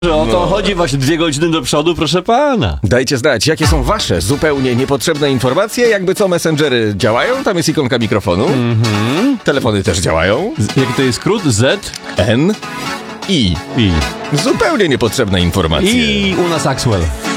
Że o to chodzi właśnie 2 godziny do przodu, proszę pana. Dajcie znać, jakie są wasze zupełnie niepotrzebne informacje. Jakby co, messengery działają, tam jest ikonka mikrofonu. Telefony też działają. Jaki to jest skrót? Z? N. I. I. Zupełnie niepotrzebne informacje. I u nas Axwell.